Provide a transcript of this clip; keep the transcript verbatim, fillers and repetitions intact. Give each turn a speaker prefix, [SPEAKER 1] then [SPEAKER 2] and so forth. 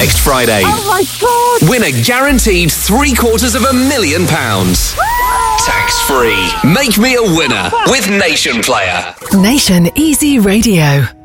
[SPEAKER 1] next Friday.
[SPEAKER 2] Oh my God!
[SPEAKER 1] Win a guaranteed three quarters of a million pounds. Tax-free. Make me a winner with Nation Player.
[SPEAKER 3] Nation Easy Radio.